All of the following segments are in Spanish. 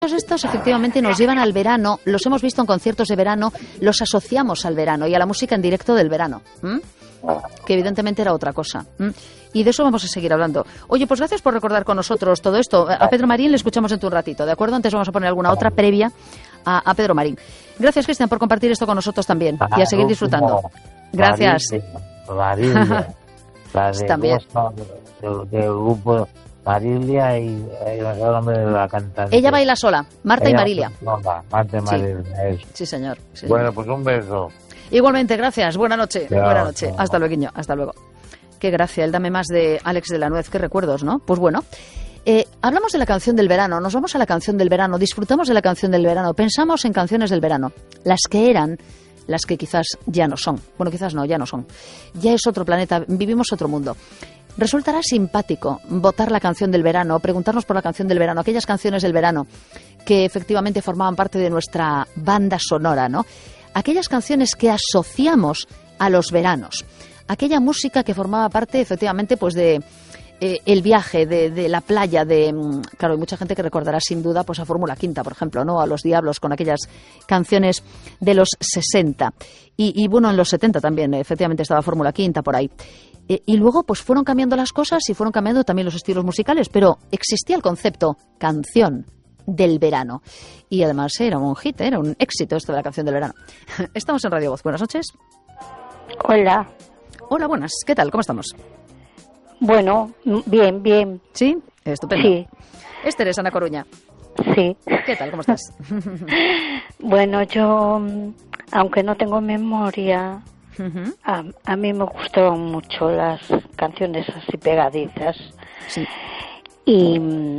Todos estos efectivamente nos llevan al verano, los hemos visto en conciertos de verano, los asociamos al verano y a la música en directo del verano, que evidentemente era otra cosa. Y de eso vamos a seguir hablando. Oye, pues gracias por recordar con nosotros todo esto. A Pedro Marín le escuchamos dentro de un ratito, ¿de acuerdo? Antes vamos a poner alguna otra previa a Pedro Marín. Gracias, Cristian, por compartir esto con nosotros también y a seguir disfrutando. Gracias. Marilia, la de también. Del grupo Marilia y el nombre de la cantante. Ella baila sola, Marta y Marilia. Marta y Marilia. Eso. Sí, señor. Sí, bueno, pues un beso. Igualmente, gracias. Buena noche. Chao, Buena noche. chao. Hasta luego. Hasta luego. Qué gracia. El Dame Más de Alex de la Nuez. Qué recuerdos, ¿no? Pues bueno. Hablamos de la canción del verano, nos vamos a la canción del verano, disfrutamos de la canción del verano, pensamos en canciones del verano, las que eran, las que quizás ya no son. Bueno, quizás no, ya no son. Ya es otro planeta, vivimos otro mundo. Resultará simpático votar la canción del verano, preguntarnos por la canción del verano, aquellas canciones del verano que efectivamente formaban parte de nuestra banda sonora, ¿no? Aquellas canciones que asociamos a los veranos, aquella música que formaba parte efectivamente pues de el viaje, de la playa, claro, hay mucha gente que recordará sin duda pues a Fórmula Quinta, por ejemplo, ¿no? A Los Diablos con aquellas canciones de los 60 y bueno, en los 70 también efectivamente estaba Fórmula Quinta por ahí. Y luego pues fueron cambiando las cosas y fueron cambiando también los estilos musicales, pero existía el concepto canción del verano. Y además era un hit, era un éxito esto de la canción del verano. Estamos en Radio Voz. Buenas noches. Hola. Hola, buenas. ¿Qué tal? ¿Cómo estamos? Bueno, bien, bien. ¿Sí? Estupendo. Sí. Esther es Ana Coruña. Sí. ¿Qué tal? ¿Cómo estás? Bueno, yo, aunque no tengo memoria, a mí me gustaban mucho las canciones así pegadizas. Sí. Y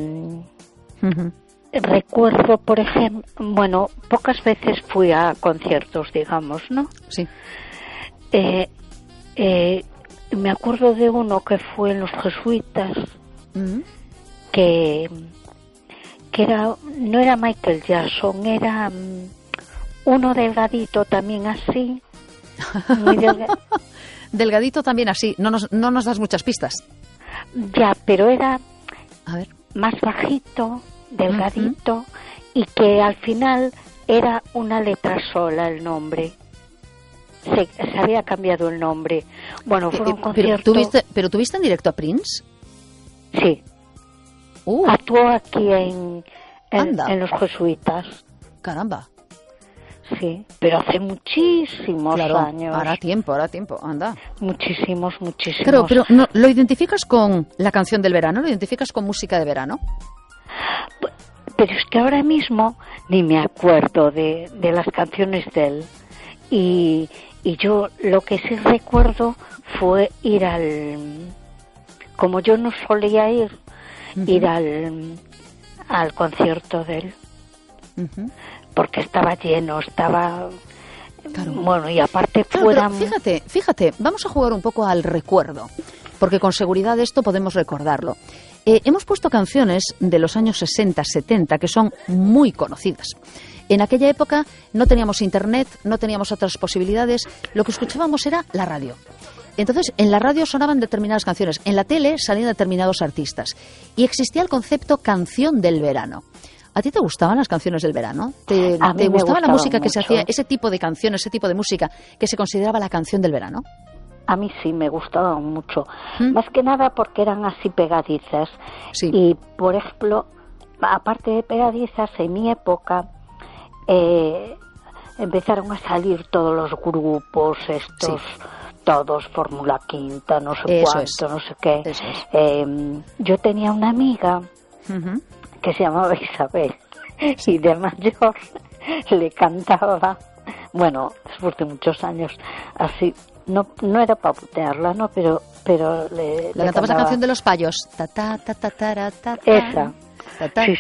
recuerdo, por ejemplo, bueno, pocas veces fui a conciertos, digamos, ¿no? Sí. Me acuerdo de uno que fue en los Jesuitas, que era, no era Michael Jackson, era uno delgadito también así, muy delgadito también así, no nos das muchas pistas. Ya, pero era a ver, más bajito, delgadito, y que al final era una letra sola el nombre. Se había cambiado el nombre. Bueno, fue un concierto. ¿Pero tuviste en directo a Prince? Sí. Actuó aquí en los Jesuitas. Caramba. Sí, pero hace muchísimos años. Hará tiempo, anda. Muchísimos. Claro, pero no, ¿lo identificas con la canción del verano? ¿Lo identificas con música de verano? Pero es que ahora mismo ni me acuerdo de las canciones de él. Y yo lo que sí recuerdo fue ir como yo no solía ir al concierto de él, porque estaba lleno, estaba... Claro. Bueno, y aparte fuera... Fíjate, vamos a jugar un poco al recuerdo, porque con seguridad esto podemos recordarlo. Hemos puesto canciones de los años 60, 70, que son muy conocidas. En aquella época no teníamos internet, no teníamos otras posibilidades, lo que escuchábamos era la radio. Entonces, en la radio sonaban determinadas canciones, en la tele salían determinados artistas y existía el concepto canción del verano. ¿A ti te gustaban las canciones del verano? ¿Te gustaba la música que se hacía, ese tipo de canciones, ese tipo de música que se consideraba la canción del verano? A mí sí, me gustaban mucho. Más que nada porque eran así pegadizas. Sí. Y, por ejemplo, aparte de pegadizas, en mi época... empezaron a salir todos los grupos estos, todos, Fórmula Quinta, no sé cuánto, no sé qué. Yo tenía una amiga que se llamaba Isabel y de mayor le cantaba, bueno, después de muchos años, así, no era para putearla, ¿no, pero le cantabas la canción de los payos. Ta, ta, ta, ta, ta, ta, ta. Esa. Sí.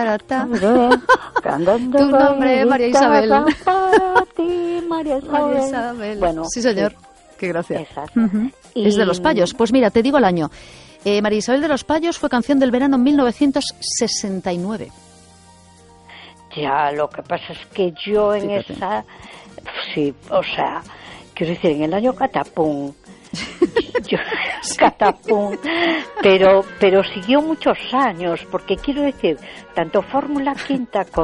Tu nombre, María Isabel. María Isabel. Bueno, sí, señor. Sí. Qué gracia. Es de los payos. Pues mira, te digo el año. María Isabel de los Payos fue canción del verano en 1969. Ya, lo que pasa es que yo en esa... Sí, o sea, quiero decir, en el año Catapum... catapum, pero siguió muchos años, porque quiero decir, tanto Fórmula Quinta